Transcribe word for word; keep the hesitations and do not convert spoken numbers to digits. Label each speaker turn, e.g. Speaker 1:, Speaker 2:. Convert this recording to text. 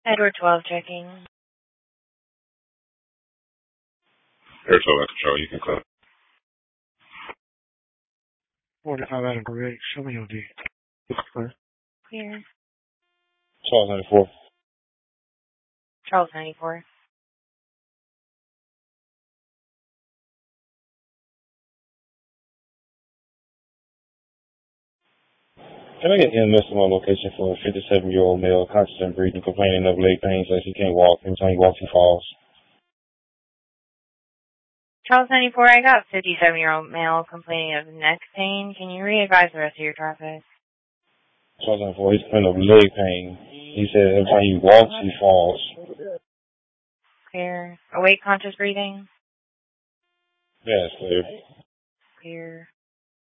Speaker 1: Edward twelve checking.
Speaker 2: Air twelve control, you can call.
Speaker 3: forty-five out of correct. Show me your D.
Speaker 1: Clear.
Speaker 2: Charles ninety-four.
Speaker 1: Charles ninety-four.
Speaker 2: Can I get in my location for a fifty-seven-year-old male, conscious and breathing, complaining of leg pain, says he can't walk. Every time he walks, he falls.
Speaker 1: Charles ninety-four, I got fifty-seven-year-old male complaining of neck pain. Can you re-advise the rest of your traffic?
Speaker 2: Charles ninety-four, he's complaining of leg pain. He said every time he walks, he falls.
Speaker 1: Clear. Awake conscious breathing?
Speaker 2: Yeah, it's clear.
Speaker 1: Clear.